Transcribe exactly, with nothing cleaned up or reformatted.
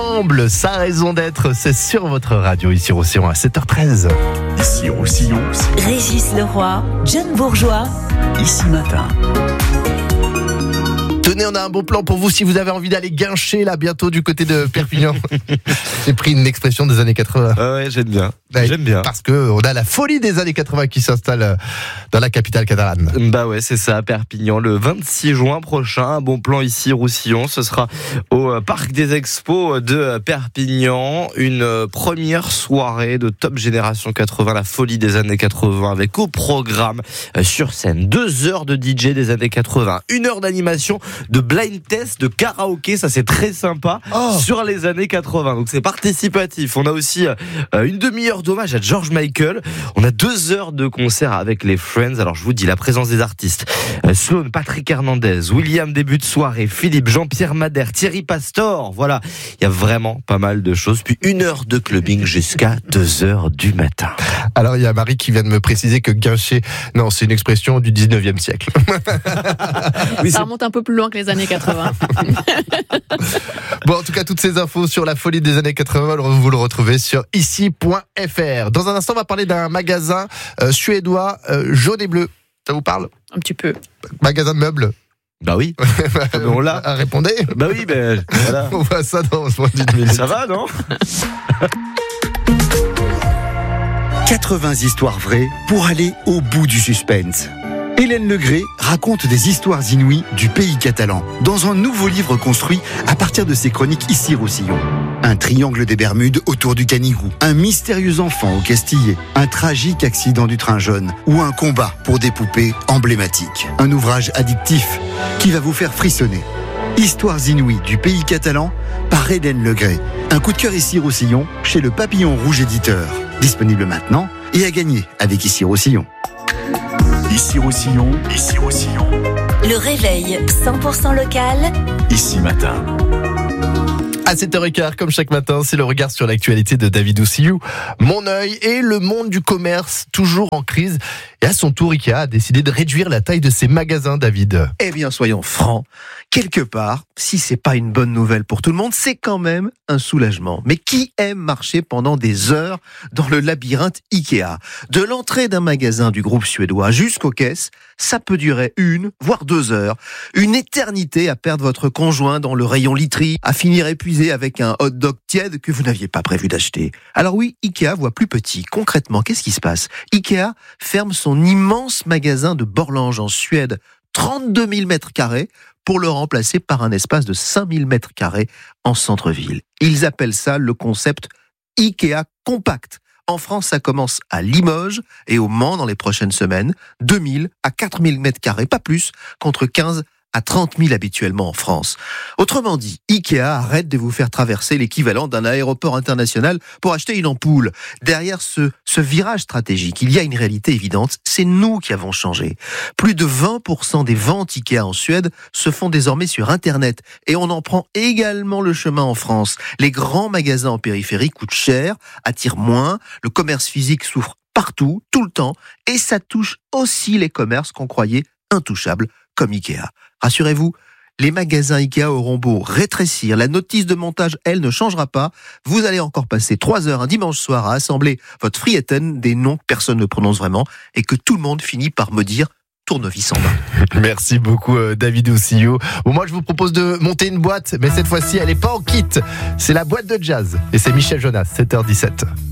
Ensemble, sa raison d'être, c'est sur votre radio, ici Roussillon à sept heures treize. Ici Roussillon, Régis Leroy, John Bourgeois, ici matin. Tenez, on a un bon plan pour vous si vous avez envie d'aller guincher là bientôt du côté de Perpignan. J'ai pris une expression des années quatre-vingts. Ah ouais, j'aime bien. Ouais, J'aime bien. Parce que on a la folie des années quatre-vingts qui s'installe dans la capitale catalane. Bah ouais, c'est ça, Perpignan, le vingt-six juin prochain. Un bon plan ici, Roussillon. Ce sera au Parc des Expos de Perpignan. Une première soirée de Top Génération quatre-vingts, la folie des années quatre-vingts, avec au programme sur scène deux heures de D J des années quatre-vingts, une heure d'animation, de blind test, de karaoké. Ça, c'est très sympa oh. sur les années quatre-vingts. Donc, c'est participatif. On a aussi euh, une demi-heure d'hommage à George Michael. On a deux heures de concert avec les Friends. Alors, je vous dis, la présence des artistes. Euh, Sloan, Patrick Hernandez, William début de soirée, Philippe, Jean-Pierre Madère, Thierry Pastor. Voilà. Il y a vraiment pas mal de choses. Puis une heure de clubbing jusqu'à deux heures du matin. Alors, il y a Marie qui vient de me préciser que guincher, non, c'est une expression du dix-neuvième siècle. Oui, ça remonte un peu plus loin que les années quatre-vingts. Bon, en tout cas, toutes ces infos sur la folie des années quatre-vingts, vous le retrouvez sur ici point f r. Dans un instant, on va parler d'un magasin euh, suédois euh, jaune et bleu. Ça vous parle ? Un petit peu. Magasin de meubles. Bah oui. On l'a. Répondez. Bah oui, ben voilà. On voit ça dans ce moment d'une minute. Ça va, non ? quatre-vingts histoires vraies pour aller au bout du suspense. Hélène Legré raconte des histoires inouïes du pays catalan dans un nouveau livre construit à partir de ses chroniques ici Roussillon. Un triangle des Bermudes autour du Canigou, un mystérieux enfant au Castillet, un tragique accident du train jaune ou un combat pour des poupées emblématiques. Un ouvrage addictif qui va vous faire frissonner. Histoires inouïes du pays catalan par Hélène Legré. Un coup de cœur ici Roussillon chez le Papillon Rouge Éditeur. Disponible maintenant et à gagner avec ici Roussillon. Ici Roussillon, ici Roussillon. Le réveil cent pour cent local, Ici matin. À sept heures quinze, comme chaque matin, c'est le regard sur l'actualité de David Oussillou. Mon œil et le monde du commerce, toujours en crise. Et à son tour, Ikea a décidé de réduire la taille de ses magasins, David. Eh bien, soyons francs. Quelque part, si c'est pas une bonne nouvelle pour tout le monde, c'est quand même un soulagement. Mais qui aime marcher pendant des heures dans le labyrinthe Ikea ? De l'entrée d'un magasin du groupe suédois jusqu'aux caisses, ça peut durer une, voire deux heures. Une éternité à perdre votre conjoint dans le rayon literie, à finir épuisé avec un hot dog tiède que vous n'aviez pas prévu d'acheter. Alors oui, Ikea voit plus petit. Concrètement, qu'est-ce qui se passe ? Ikea ferme son immense magasin de Borlange en Suède, trente-deux mille mètres carrés, pour le remplacer par un espace de cinq mille mètres carrés en centre-ville. Ils appellent ça le concept Ikea Compact. En France, ça commence à Limoges et au Mans dans les prochaines semaines, deux mille à quatre mille mètres carrés, pas plus, contre quinze à trente mille habituellement en France. Autrement dit, Ikea arrête de vous faire traverser l'équivalent d'un aéroport international pour acheter une ampoule. Derrière ce, ce virage stratégique, il y a une réalité évidente, c'est nous qui avons changé. Plus de vingt pour cent des ventes Ikea en Suède se font désormais sur Internet et on en prend également le chemin en France. Les grands magasins en périphérie coûtent cher, attirent moins, le commerce physique souffre partout, tout le temps, et ça touche aussi les commerces qu'on croyait intouchables, comme Ikea. Rassurez-vous, les magasins Ikea auront beau rétrécir, la notice de montage, elle, ne changera pas. Vous allez encore passer trois heures un dimanche soir à assembler votre frieten, des noms que personne ne prononce vraiment, et que tout le monde finit par me dire tournevis en bas. Merci beaucoup David Oussillou. Bon, moi je vous propose de monter une boîte, mais cette fois-ci elle n'est pas en kit. C'est la boîte de jazz, et c'est Michel Jonas, sept heures dix-sept.